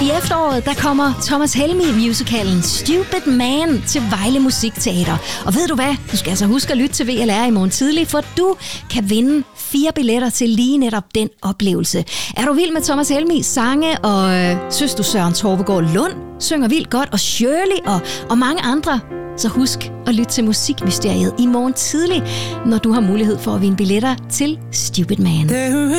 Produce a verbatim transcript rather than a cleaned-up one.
I efteråret, der kommer Thomas Helmig-musicalen Stupid Man til Vejle Musikteater. Og ved du hvad? Du skal altså huske at lytte til V L R i morgen tidlig, for du kan vinde fire billetter til lige netop den oplevelse. Er du vild med Thomas Helmigs sange, og øh, synes du Søren Torvegaard Lund synger vildt godt, og Shirley og, og mange andre, så husk at lytte til Musikmysteriet i morgen tidlig, når du har mulighed for at vinde billetter til Stupid Man.